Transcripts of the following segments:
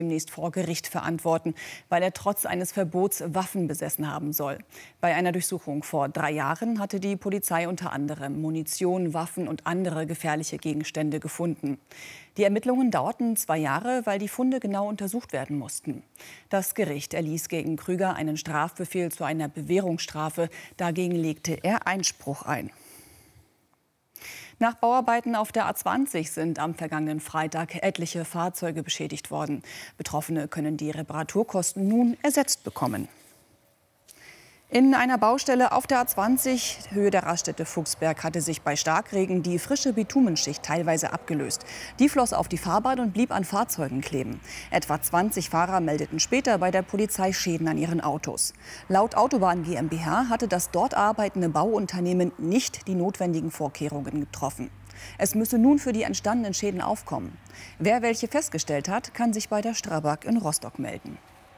demnächst vor Gericht verantworten, weil er trotz eines Verbots Waffen besessen haben soll. Bei einer Durchsuchung vor 3 Jahren hatte die Polizei unter anderem Munition, Waffen und andere gefährliche Gegenstände gefunden. Die Ermittlungen dauerten 2 Jahre, weil die Funde genau untersucht werden mussten. Das Gericht erließ gegen Krüger einen Strafbefehl zu einer Bewährungsstrafe. Dagegen legte er Einspruch ein. Nach Bauarbeiten auf der A20 sind am vergangenen Freitag etliche Fahrzeuge beschädigt worden. Betroffene können die Reparaturkosten nun ersetzt bekommen. In einer Baustelle auf der A20, Höhe der Raststätte Fuchsberg, hatte sich bei Starkregen die frische Bitumenschicht teilweise abgelöst. Die floss auf die Fahrbahn und blieb an Fahrzeugen kleben. Etwa 20 Fahrer meldeten später bei der Polizei Schäden an ihren Autos. Laut Autobahn GmbH hatte das dort arbeitende Bauunternehmen nicht die notwendigen Vorkehrungen getroffen. Es müsse nun für die entstandenen Schäden aufkommen. Wer welche festgestellt hat, kann sich bei der Strabag in Rostock melden.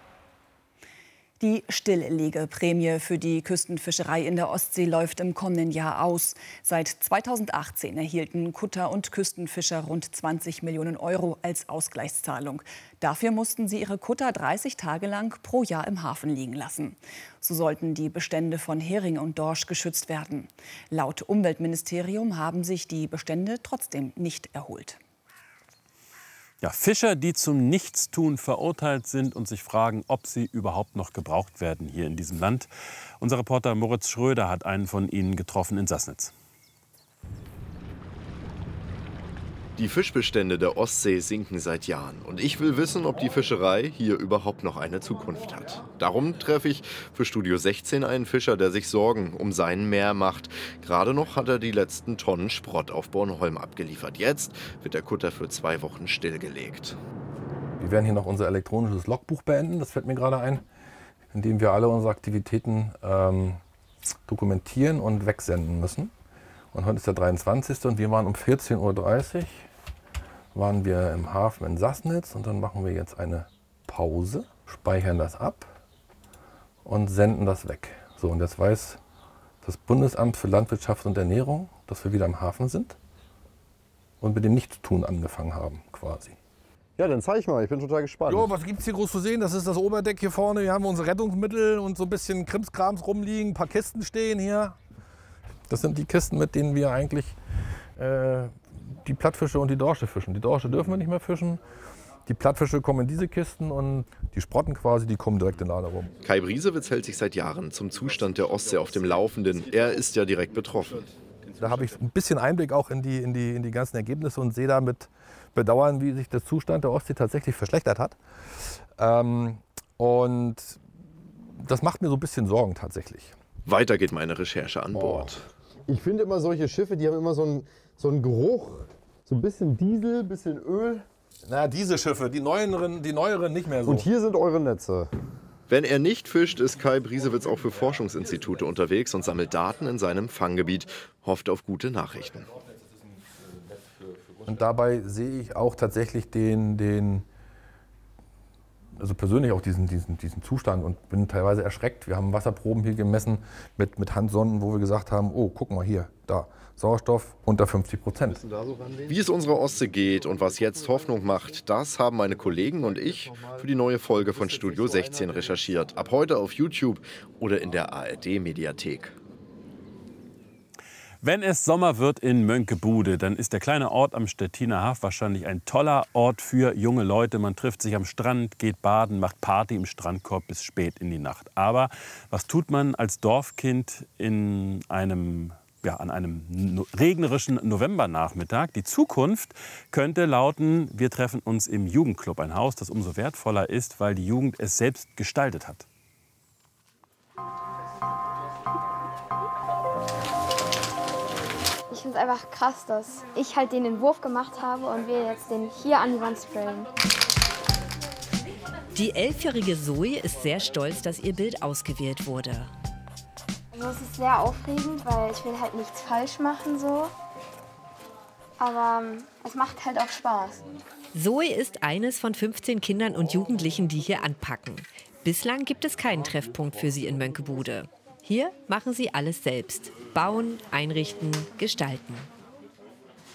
Die Stilllegeprämie für die Küstenfischerei in der Ostsee läuft im kommenden Jahr aus. Seit 2018 erhielten Kutter und Küstenfischer rund 20 Millionen Euro als Ausgleichszahlung. Dafür mussten sie ihre Kutter 30 Tage lang pro Jahr im Hafen liegen lassen. So sollten die Bestände von Hering und Dorsch geschützt werden. Laut Umweltministerium haben sich die Bestände trotzdem nicht erholt. Ja, Fischer, die zum Nichtstun verurteilt sind und sich fragen, ob sie überhaupt noch gebraucht werden hier in diesem Land. Unser Reporter Moritz Schröder hat einen von ihnen getroffen in Sassnitz. Die Fischbestände der Ostsee sinken seit Jahren. Und ich will wissen, ob die Fischerei hier überhaupt noch eine Zukunft hat. Darum treffe ich für Studio 16 einen Fischer, der sich Sorgen um sein Meer macht. Gerade noch hat er die letzten Tonnen Sprott auf Bornholm abgeliefert. Jetzt wird der Kutter für 2 Wochen stillgelegt. Wir werden hier noch unser elektronisches Logbuch beenden, das fällt mir gerade ein, in dem wir alle unsere Aktivitäten dokumentieren und wegsenden müssen. Und heute ist der 23. und wir waren um 14:30 Uhr waren wir im Hafen in Sassnitz und dann machen wir jetzt eine Pause, speichern das ab und senden das weg. So, und jetzt weiß das Bundesamt für Landwirtschaft und Ernährung, dass wir wieder im Hafen sind und mit dem Nichtstun angefangen haben quasi. Ja, dann zeig mal, ich bin total gespannt. Jo, was gibt's hier groß zu sehen? Das ist das Oberdeck hier vorne. Hier haben wir unsere Rettungsmittel und so ein bisschen Krimskrams rumliegen. Ein paar Kisten stehen hier. Das sind die Kisten, mit denen wir eigentlich die Plattfische und die Dorsche fischen. Die Dorsche dürfen wir nicht mehr fischen. Die Plattfische kommen in diese Kisten und die Sprotten quasi, die kommen direkt in den Lader rum. Kai Briesewitz hält sich seit Jahren zum Zustand der Ostsee auf dem Laufenden. Er ist ja direkt betroffen. Da habe ich ein bisschen Einblick auch in die ganzen Ergebnisse und sehe da mit Bedauern, wie sich der Zustand der Ostsee tatsächlich verschlechtert hat. Und das macht mir so ein bisschen Sorgen tatsächlich. Weiter geht meine Recherche an Bord. Ich finde immer solche Schiffe, die haben immer so einen Geruch, so ein bisschen Diesel, ein bisschen Öl. Na, diese Schiffe, die neueren nicht mehr so. Und hier sind eure Netze. Wenn er nicht fischt, ist Kai Briesewitz auch für Forschungsinstitute unterwegs und sammelt Daten in seinem Fanggebiet, hofft auf gute Nachrichten. Und dabei sehe ich auch tatsächlich also persönlich auch diesen Zustand und bin teilweise erschreckt. Wir haben Wasserproben hier gemessen mit Handsonden, wo wir gesagt haben, oh, guck mal hier, da, Sauerstoff unter 50%. Wie es unserer Ostsee geht und was jetzt Hoffnung macht, das haben meine Kollegen und ich für die neue Folge von Studio 16 recherchiert. Ab heute auf YouTube oder in der ARD-Mediathek. Wenn es Sommer wird in Mönckebude, dann ist der kleine Ort am Stettiner Haff wahrscheinlich ein toller Ort für junge Leute. Man trifft sich am Strand, geht baden, macht Party im Strandkorb bis spät in die Nacht. Aber was tut man als Dorfkind an einem regnerischen Novembernachmittag? Die Zukunft könnte lauten, wir treffen uns im Jugendclub. Ein Haus, das umso wertvoller ist, weil die Jugend es selbst gestaltet hat. Ich finde es einfach krass, dass ich halt den Entwurf gemacht habe und wir jetzt den hier an die Wand sprayen. Die 11-jährige Zoe ist sehr stolz, dass ihr Bild ausgewählt wurde. Also es ist sehr aufregend, weil ich will halt nichts falsch machen so. Aber es macht halt auch Spaß. Zoe ist eines von 15 Kindern und Jugendlichen, die hier anpacken. Bislang gibt es keinen Treffpunkt für sie in Mönckebude. Hier machen sie alles selbst. Bauen, einrichten, gestalten.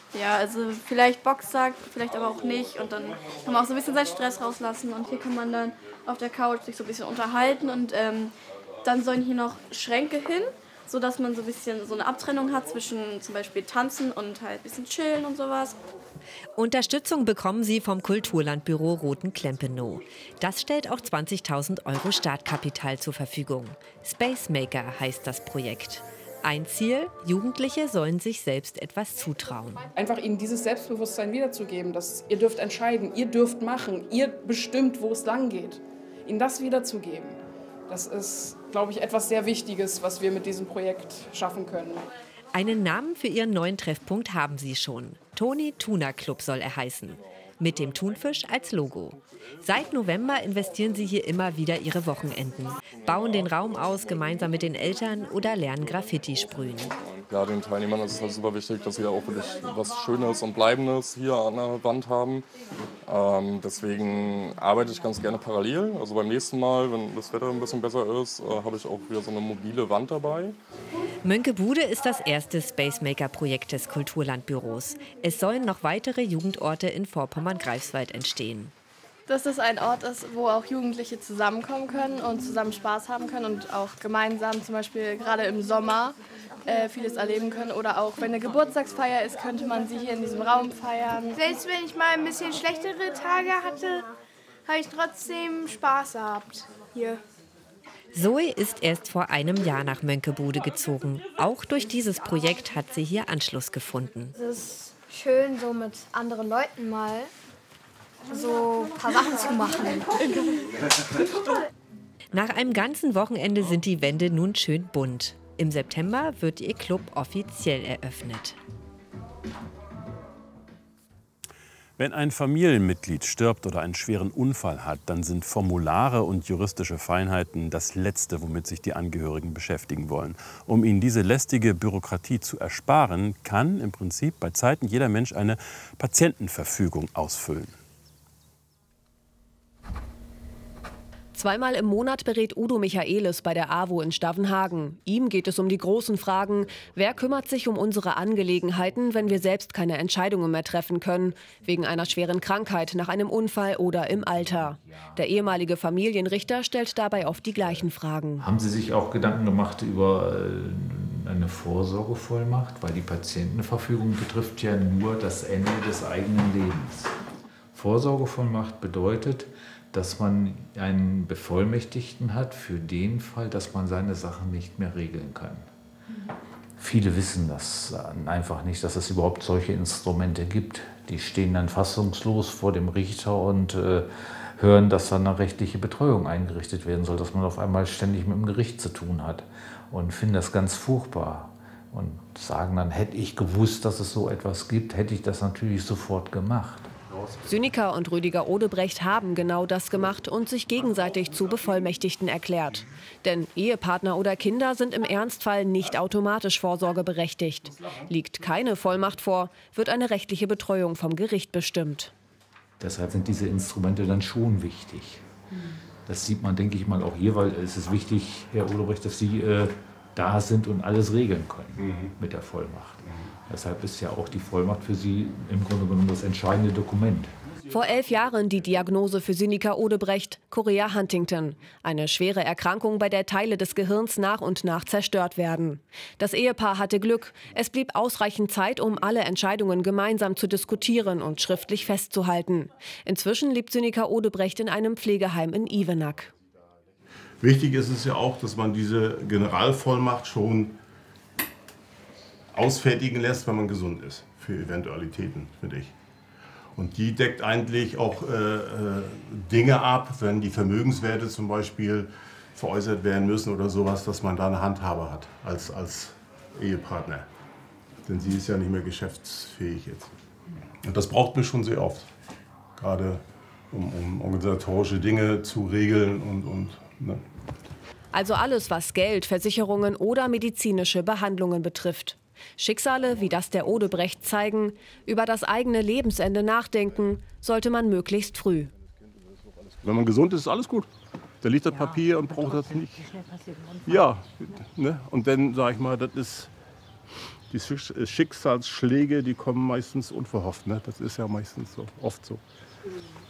Ja, also vielleicht Boxsack, vielleicht aber auch nicht. Und dann kann man auch so ein bisschen seinen Stress rauslassen. Und hier kann man dann auf der Couch sich so ein bisschen unterhalten. Und dann sollen hier noch Schränke hin, sodass man so ein bisschen so eine Abtrennung hat zwischen zum Beispiel Tanzen und halt ein bisschen Chillen und sowas. Unterstützung bekommen sie vom Kulturlandbüro Rothen-Klempenow. Das stellt auch 20.000 € Startkapital zur Verfügung. Space Maker heißt das Projekt. Ein Ziel, Jugendliche sollen sich selbst etwas zutrauen. Einfach ihnen dieses Selbstbewusstsein wiederzugeben, dass ihr dürft entscheiden, ihr dürft machen, ihr bestimmt, wo es lang geht. Ihnen das wiederzugeben, das ist, glaube ich, etwas sehr Wichtiges, was wir mit diesem Projekt schaffen können. Einen Namen für ihren neuen Treffpunkt haben sie schon. Toni Tuna Club soll er heißen. Mit dem Thunfisch als Logo. Seit November investieren sie hier immer wieder ihre Wochenenden. Bauen den Raum aus gemeinsam mit den Eltern oder lernen Graffiti sprühen. Ja, den Teilnehmern ist es halt super wichtig, dass sie auch wirklich was Schönes und Bleibendes hier an der Wand haben. Deswegen arbeite ich ganz gerne parallel. Also beim nächsten Mal, wenn das Wetter ein bisschen besser ist, habe ich auch wieder so eine mobile Wand dabei. Mönckebude ist das erste Space Maker-Projekt des Kulturlandbüros. Es sollen noch weitere Jugendorte in Vorpommern-Greifswald entstehen. Dass das ein Ort ist, wo auch Jugendliche zusammenkommen können und zusammen Spaß haben können und auch gemeinsam, zum Beispiel gerade im Sommer, vieles erleben können. Oder auch, wenn eine Geburtstagsfeier ist, könnte man sie hier in diesem Raum feiern. Selbst wenn ich mal ein bisschen schlechtere Tage hatte, habe ich trotzdem Spaß gehabt hier. Zoe ist erst vor einem Jahr nach Mönckebude gezogen. Auch durch dieses Projekt hat sie hier Anschluss gefunden. Es ist schön, so mit anderen Leuten mal so ein paar Sachen zu machen. Nach einem ganzen Wochenende sind die Wände nun schön bunt. Im September wird ihr Club offiziell eröffnet. Wenn ein Familienmitglied stirbt oder einen schweren Unfall hat, dann sind Formulare und juristische Feinheiten das Letzte, womit sich die Angehörigen beschäftigen wollen. Um ihnen diese lästige Bürokratie zu ersparen, kann im Prinzip bei Zeiten jeder Mensch eine Patientenverfügung ausfüllen. Zweimal im Monat berät Udo Michaelis bei der AWO in Stavenhagen. Ihm geht es um die großen Fragen: Wer kümmert sich um unsere Angelegenheiten, wenn wir selbst keine Entscheidungen mehr treffen können, wegen einer schweren Krankheit, nach einem Unfall oder im Alter? Der ehemalige Familienrichter stellt dabei oft die gleichen Fragen. Haben Sie sich auch Gedanken gemacht über eine Vorsorgevollmacht? Weil die Patientenverfügung betrifft ja nur das Ende des eigenen Lebens. Vorsorgevollmacht bedeutet, dass man einen Bevollmächtigten hat für den Fall, dass man seine Sachen nicht mehr regeln kann. Viele wissen das einfach nicht, dass es überhaupt solche Instrumente gibt. Die stehen dann fassungslos vor dem Richter und hören, dass dann eine rechtliche Betreuung eingerichtet werden soll, dass man auf einmal ständig mit dem Gericht zu tun hat und finden das ganz furchtbar und sagen dann, hätte ich gewusst, dass es so etwas gibt, hätte ich das natürlich sofort gemacht. Süniker und Rüdiger Odebrecht haben genau das gemacht und sich gegenseitig zu Bevollmächtigten erklärt. Denn Ehepartner oder Kinder sind im Ernstfall nicht automatisch vorsorgeberechtigt. Liegt keine Vollmacht vor, wird eine rechtliche Betreuung vom Gericht bestimmt. Deshalb sind diese Instrumente dann schon wichtig. Das sieht man, denke ich mal, auch hier, weil es ist wichtig, Herr Odebrecht, dass Sie da sind und alles regeln können mit der Vollmacht. Deshalb ist ja auch die Vollmacht für Sie im Grunde genommen das entscheidende Dokument. Vor 11 Jahren die Diagnose für Süniker Odebrecht, Chorea Huntington. Eine schwere Erkrankung, bei der Teile des Gehirns nach und nach zerstört werden. Das Ehepaar hatte Glück. Es blieb ausreichend Zeit, um alle Entscheidungen gemeinsam zu diskutieren und schriftlich festzuhalten. Inzwischen lebt Süniker Odebrecht in einem Pflegeheim in Ivenack. Wichtig ist es ja auch, dass man diese Generalvollmacht schon ausfertigen lässt, wenn man gesund ist, für Eventualitäten, finde ich. Und die deckt eigentlich auch Dinge ab, wenn die Vermögenswerte zum Beispiel veräußert werden müssen oder sowas, dass man da eine Handhabe hat als Ehepartner. Denn sie ist ja nicht mehr geschäftsfähig jetzt. Und das braucht man schon sehr oft, gerade um organisatorische Dinge zu regeln und ne. Also alles, was Geld, Versicherungen oder medizinische Behandlungen betrifft. Schicksale wie das der Odebrecht zeigen, über das eigene Lebensende nachdenken, sollte man möglichst früh. Wenn man gesund ist, ist alles gut. Da liegt das Papier und braucht das nicht. Ja, ne? Und dann sage ich mal, das ist die Schicksalsschläge, die kommen meistens unverhofft. Ne? Das ist ja meistens so, oft so.